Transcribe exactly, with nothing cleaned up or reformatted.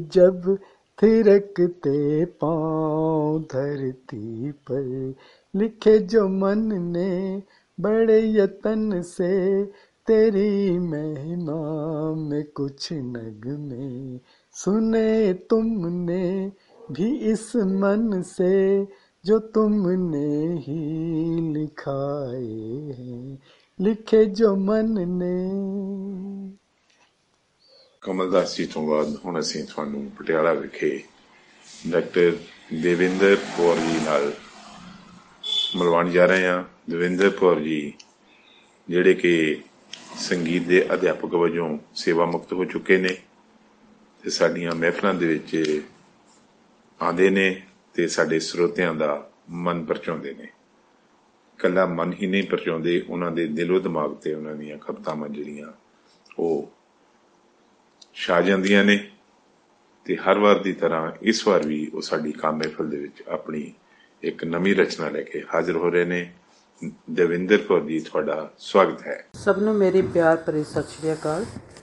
जब थिरकते पाँव धरती पर, लिखे जो मन ने बड़े यतन से, तेरी महिमा में कुछ नगमे सुने तुमने भी इस मन से, जो तुमने ही लिखाए हैं, लिखे जो मन ने। ਕਮਲਦਾਸ ਜੀ ਤੋਂ ਬਾਅਦ ਹੁਣ ਅਸੀਂ ਤੁਹਾਨੂੰ ਪਟਿਆਲਾ ਵਿਖੇ ਡਾਕਟਰ ਦੇਵਿੰਦਰ ਕੌਰ ਜੀ ਨਾਲ ਮਿਲਵਾਉਣ ਜਾ ਰਹੇ ਹਾਂ। ਦੇਵਿੰਦਰ ਕੌਰ ਜੀ ਜਿਹੜੇ ਕਿ ਸੰਗੀਤ ਦੇ ਅਧਿਆਪਕ ਵਜੋਂ ਸੇਵਾ ਮੁਕਤ ਹੋ ਚੁੱਕੇ ਨੇ ਤੇ ਸਾਡੀਆਂ ਮਹਿਫਲਾਂ ਦੇ ਵਿੱਚ ਆਉਂਦੇ ਨੇ ਤੇ ਸਾਡੇ ਸਰੋਤਿਆਂ ਦਾ ਮਨ ਪਰਚਾਉਂਦੇ ਨੇ। ਇਕੱਲਾ ਮਨ ਹੀ ਨਹੀਂ ਪਰਚਾਉਂਦੇ, ਉਹਨਾਂ ਦੇ ਦਿਲੋਂ ਦਿਮਾਗ ਤੇ ਉਹਨਾਂ ਦੀਆਂ ਕਵਿਤਾਵਾਂ ਜਿਹੜੀਆਂ ਉਹ ਛਾ ਜਾਂਦੀਆਂ ਨੇ ਤੇ ਹਰ ਵਾਰ ਦੀ ਤਰ੍ਹਾਂ ਇਸ ਵਾਰ ਵੀ ਉਹ ਸਾਡੀ ਕਾਮ ਮਹਿਫਲ ਦੇ ਵਿੱਚ ਆਪਣੀ ਇੱਕ ਨਵੀਂ ਰਚਨਾ ਲੈ ਕੇ ਹਾਜ਼ਰ ਹੋ ਰਹੇ ਨੇ। ਦੇਵਿੰਦਰ ਕੌਰ ਜੀ, ਤੁਹਾਡਾ ਸਵਾਗਤ ਹੈ। ਸਭ ਨੂੰ ਮੇਰੀ ਪਿਆਰ ਭਰੀ ਸਤਿ ਸ਼੍ਰੀ ਅਕਾਲ।